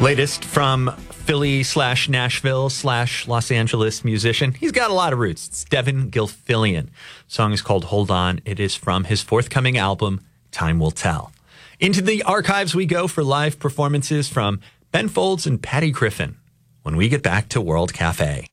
Latest from Philly / Nashville / Los Angeles musician. He's got a lot of roots. It's Devin Gilfillian. The song is called Hold On. It is from his forthcoming album, Time Will Tell. Into the archives we go for live performances from Ben Folds and Patty Griffin when we get back to World Cafe.